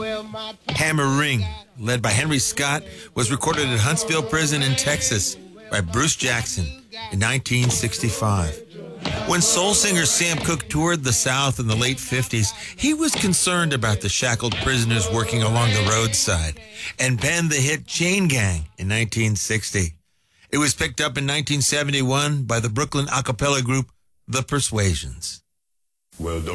Hammer-Ring, led by Henry Scott, was recorded at Huntsville Prison in Texas by Bruce Jackson in 1965. When soul singer Sam Cooke toured the South in the late 50s, he was concerned about the shackled prisoners working along the roadside and penned the hit Chain Gang in 1960. It was picked up in 1971 by the Brooklyn a cappella group The Persuasions. Well,